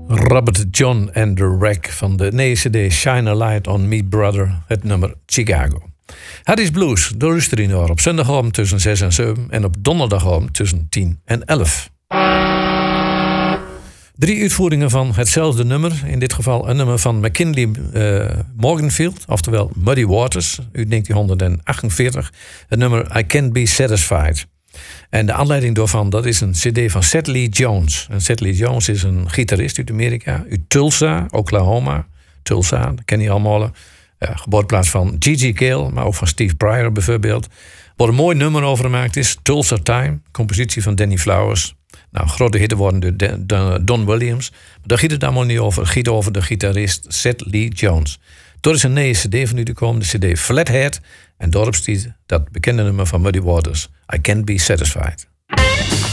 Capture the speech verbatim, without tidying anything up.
Robert John and the Wreck van de nieuwe cd Shine a Light on Me Brother, het nummer Chicago. Het is blues, door Rusterinoor op zondagavond tussen zes en zeven en op donderdagavond tussen tien en elf. Drie uitvoeringen van hetzelfde nummer. In dit geval een nummer van McKinley uh, Morganfield, oftewel Muddy Waters uit negentien achtenveertig. Het nummer I Can't Be Satisfied. En de aanleiding daarvan, dat is een cd van Seth Lee Jones. En Seth Lee Jones is een gitarist uit Amerika, uit Tulsa, Oklahoma. Tulsa, dat ken je allemaal. Uh, geboorteplaats van G G Cale, maar ook van Steve Pryor bijvoorbeeld. Wat een mooi nummer over gemaakt is, Tulsa Time, compositie van Danny Flowers. Nou, grote hitte worden door Don Williams. Maar daar gaat het allemaal niet over. Het gaat over de gitarist Seth Lee Jones. Er is een nieuwe cd van nu te komen, de cd Flathead. En daarop staat dat bekende nummer van Muddy Waters, I Can't Be Satisfied.